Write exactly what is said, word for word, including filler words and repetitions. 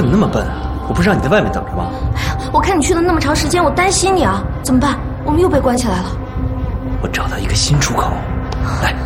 怎么那么笨啊？我不是让你在外面等着吗？ 哎呀，我看你去了那么长时间，我担心你啊，怎么办？我们又被关起来了。 我找到一个新出口，来。